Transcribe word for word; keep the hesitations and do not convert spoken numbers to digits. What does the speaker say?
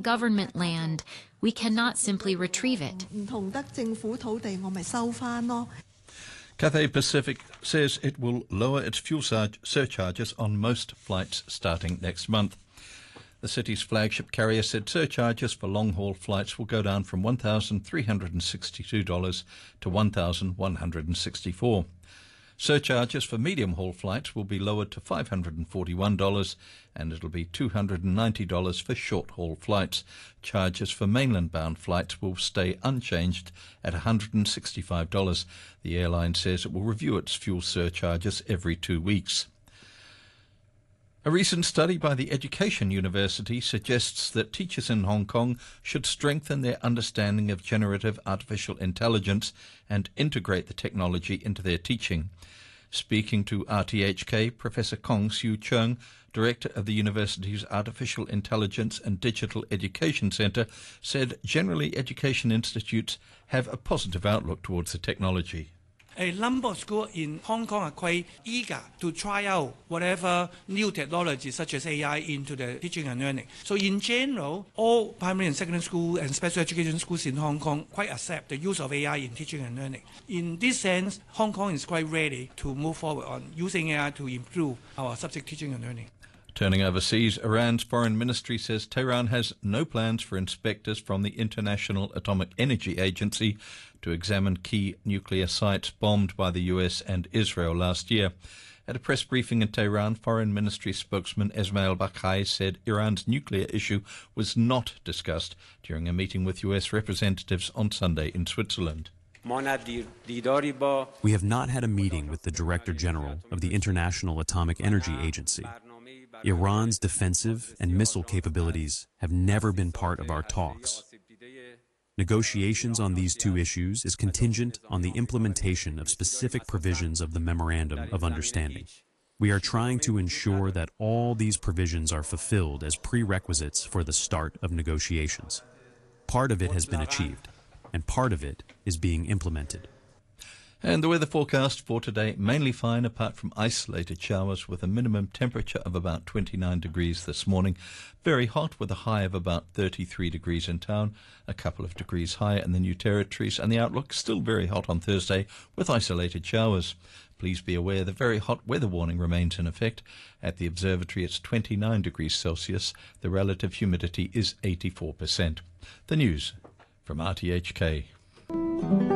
government land. We cannot simply retrieve it. Cathay Pacific says it will lower its fuel surcharges on most flights starting next month. The city's flagship carrier said surcharges for long-haul flights will go down from one thousand three hundred sixty-two dollars to one thousand one hundred sixty-four dollars. Surcharges for medium-haul flights will be lowered to five hundred forty-one dollars, and it'll be two hundred ninety dollars for short-haul flights. Charges for mainland-bound flights will stay unchanged at one hundred sixty-five dollars. The airline says it will review its fuel surcharges every two weeks. A recent study by the Education University suggests that teachers in Hong Kong should strengthen their understanding of generative artificial intelligence and integrate the technology into their teaching. Speaking to R T H K, Professor Kong Siu Cheung, director of the university's Artificial Intelligence and Digital Education Centre, said generally education institutes have a positive outlook towards the technology. A number of schools in Hong Kong are quite eager to try out whatever new technology such as A I into the teaching and learning. So in general, all primary and secondary school and special education schools in Hong Kong quite accept the use of A I in teaching and learning. In this sense, Hong Kong is quite ready to move forward on using A I to improve our subject teaching and learning. Turning overseas, Iran's foreign ministry says Tehran has no plans for inspectors from the International Atomic Energy Agency to examine key nuclear sites bombed by the U S and Israel last year. At a press briefing in Tehran, Foreign Ministry spokesman Esmail Bakai said Iran's nuclear issue was not discussed during a meeting with U S representatives on Sunday in Switzerland. We have not had a meeting with the Director General of the International Atomic Energy Agency. Iran's defensive and missile capabilities have never been part of our talks. Negotiations on these two issues is contingent on the implementation of specific provisions of the Memorandum of Understanding. We are trying to ensure that all these provisions are fulfilled as prerequisites for the start of negotiations. Part of it has been achieved, and part of it is being implemented. And the weather forecast for today, mainly fine apart from isolated showers with a minimum temperature of about twenty-nine degrees this morning. Very hot with a high of about thirty-three degrees in town, a couple of degrees higher in the New Territories, and the outlook still very hot on Thursday with isolated showers. Please be aware the very hot weather warning remains in effect. At the observatory it's twenty-nine degrees Celsius. The relative humidity is eighty-four percent. The news from R T H K.